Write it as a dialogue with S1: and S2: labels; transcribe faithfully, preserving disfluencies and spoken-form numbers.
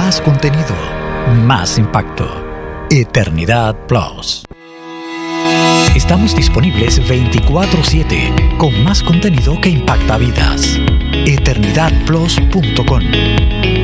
S1: más contenido, más impacto. Eternidad Plus. Estamos disponibles veinticuatro siete con más contenido que impacta vidas. eternidad plus punto com